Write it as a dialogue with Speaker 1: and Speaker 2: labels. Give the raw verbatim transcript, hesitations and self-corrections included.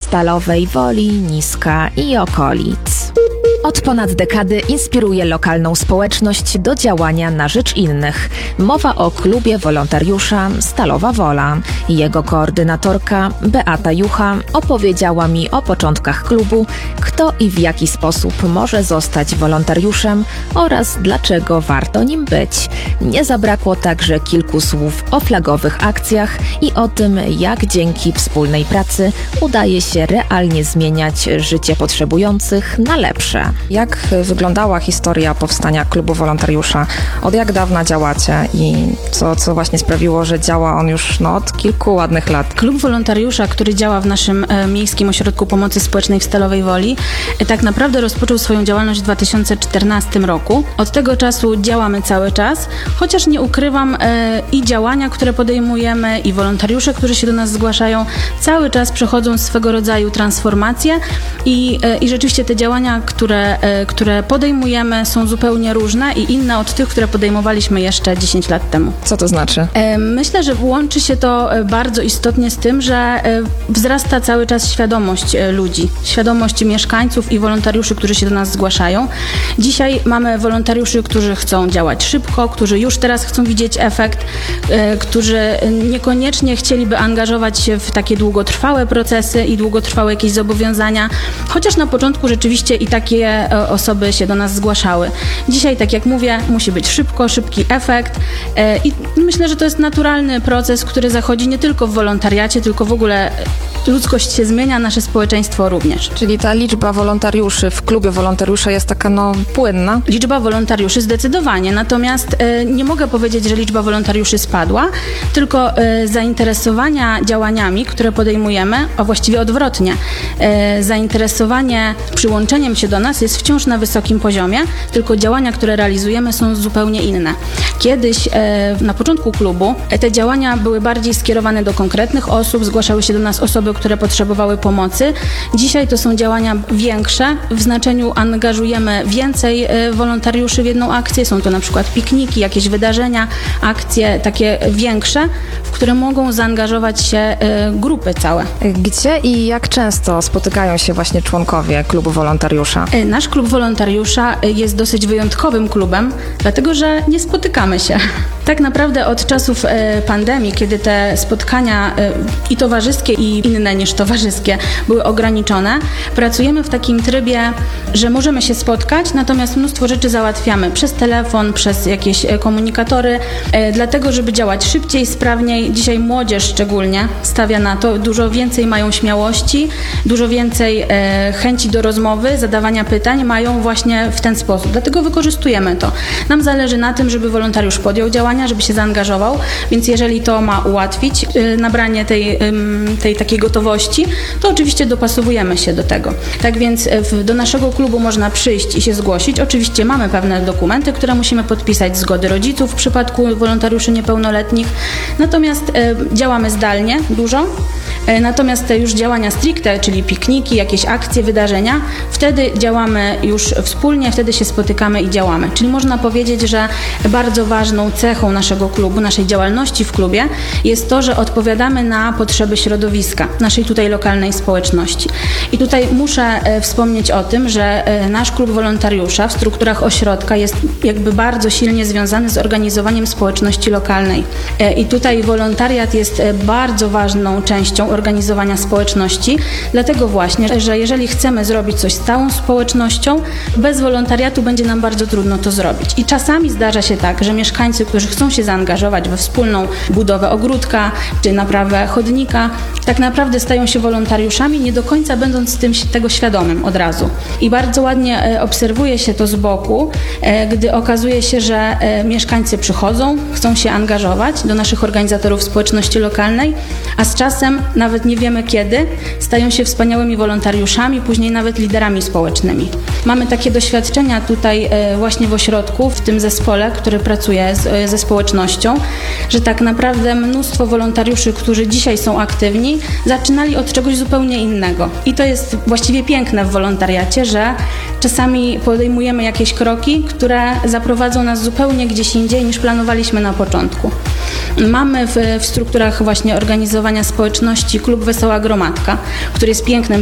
Speaker 1: Stalowej Woli, Niska i okolic. Od ponad dekady inspiruje lokalną społeczność do działania na rzecz innych. Mowa o klubie wolontariusza Stalowa Wola. Jego koordynatorka Beata Jucha opowiedziała mi o początkach klubu, kto i w jaki sposób może zostać wolontariuszem oraz dlaczego warto nim być. Nie zabrakło także kilku słów o flagowych akcjach i o tym, jak dzięki wspólnej pracy udaje się realnie zmieniać życie potrzebujących na lepsze.
Speaker 2: Jak wyglądała historia powstania klubu wolontariusza? Od jak dawna działacie i co, co właśnie sprawiło, że działa on już no, od kilku ładnych lat?
Speaker 3: Klub wolontariusza, który działa w naszym e, Miejskim Ośrodku Pomocy Społecznej w Stalowej Woli, e, tak naprawdę rozpoczął swoją działalność w dwa tysiące czternastym roku. Od tego czasu działamy cały czas, chociaż nie ukrywam e, i działania, które podejmujemy, i wolontariusze, którzy się do nas zgłaszają, cały czas przechodzą swego rodzaju transformacje i, e, i rzeczywiście te działania, które, e, które podejmujemy, są zupełnie różne i inne od tych, które podejmowaliśmy jeszcze dziesięć lat temu.
Speaker 2: Co to znaczy?
Speaker 3: E, myślę, że łączy się to e, bardzo istotnie z tym, że e, wzrasta cały czas świadomość e, ludzi, świadomość mieszkańców i wolontariuszy, którzy się do nas zgłaszają. Dzisiaj mamy wolontariuszy, którzy chcą działać szybko, którzy już teraz chcą widzieć efekt, e, którzy niekoniecznie chcieliby angażować się w takie długotrwałe procesy i długotrwałe jakieś zobowiązania, chociaż na początku rzeczywiście i takie e, osoby się do nas zgłaszały. Dzisiaj, tak jak mówię, musi być szybko, szybki efekt e, i myślę, że to jest naturalny proces, który zachodzi nie tylko w wolontariacie, tylko w ogóle ludzkość się zmienia, nasze społeczeństwo również.
Speaker 2: Czyli ta liczba wolontariuszy w klubie wolontariusza jest taka no płynna?
Speaker 3: Liczba wolontariuszy zdecydowanie, natomiast e, nie mogę powiedzieć, że liczba wolontariuszy spadła, tylko e, zainteresowania działaniami, które podejmujemy, a właściwie odwrotnie, e, zainteresowanie przyłączeniem się do nas jest wciąż na wysokim poziomie, tylko działania, które realizujemy, są zupełnie inne. Kiedyś e, na początku klubu e, te działania były bardziej skierowane do konkretnych osób, zgłaszały się do nas osoby, które potrzebowały pomocy. Dzisiaj to są działania większe, w znaczeniu angażujemy więcej e, wolontariuszy w jedną akcję. Są to na przykład pikniki, jakieś wydarzenia, akcje takie większe, w które mogą zaangażować się e, grupy całe.
Speaker 2: Gdzie i jak często spotykają się właśnie członkowie klubu wolontariusza?
Speaker 3: E, Nasz klub wolontariusza e, jest dosyć wyjątkowym klubem, dlatego że nie spotykamy się. Tak naprawdę od czasów e, pandemii, kiedy te spotkania e, i towarzyskie, i inne niż towarzyskie były ograniczone, pracujemy w takim trybie, że możemy się spotkać, natomiast mnóstwo rzeczy załatwiamy przez telefon, przez jakieś e, komunikatory, e, dlatego żeby działać szybciej, sprawniej. Dzisiaj młodzież szczególnie stawia na to, dużo więcej mają śmiałości, dużo więcej e, chęci do rozmowy, zadawania pytań mają właśnie w ten sposób. Dlatego wykorzystujemy to. Nam zależy na tym, żeby wolontariusz podjął działania, żeby się zaangażował, więc jeżeli to ma ułatwić y, nabranie tej, y, tej takiej gotowości, to oczywiście dopasowujemy się do tego. Tak więc w, do naszego klubu można przyjść i się zgłosić. Oczywiście mamy pewne dokumenty, które musimy podpisać, zgody rodziców w przypadku wolontariuszy niepełnoletnich, natomiast y, działamy zdalnie dużo. Natomiast te już działania stricte, czyli pikniki, jakieś akcje, wydarzenia, wtedy działamy już wspólnie, wtedy się spotykamy i działamy. Czyli można powiedzieć, że bardzo ważną cechą naszego klubu, naszej działalności w klubie jest to, że odpowiadamy na potrzeby środowiska, naszej tutaj lokalnej społeczności. I tutaj muszę wspomnieć o tym, że nasz klub wolontariusza w strukturach ośrodka jest jakby bardzo silnie związany z organizowaniem społeczności lokalnej. I tutaj wolontariat jest bardzo ważną częścią organizowania społeczności, dlatego właśnie, że jeżeli chcemy zrobić coś z całą społecznością, bez wolontariatu będzie nam bardzo trudno to zrobić. I czasami zdarza się tak, że mieszkańcy, którzy chcą się zaangażować we wspólną budowę ogródka czy naprawę chodnika, tak naprawdę stają się wolontariuszami, nie do końca będąc tym, tego świadomym od razu. I bardzo ładnie obserwuje się to z boku, gdy okazuje się, że mieszkańcy przychodzą, chcą się angażować do naszych organizatorów społeczności lokalnej, a z czasem, nawet nie wiemy kiedy, stają się wspaniałymi wolontariuszami, później nawet liderami społecznymi. Mamy takie doświadczenia tutaj właśnie w ośrodku, w tym zespole, który pracuje z, ze społecznością, że tak naprawdę mnóstwo wolontariuszy, którzy dzisiaj są aktywni, zaczynali od czegoś zupełnie innego. I to jest właściwie piękne w wolontariacie, że czasami podejmujemy jakieś kroki, które zaprowadzą nas zupełnie gdzieś indziej niż planowaliśmy na początku. Mamy w, w strukturach właśnie organizowania społeczności klub Wesoła Gromadka, który jest pięknym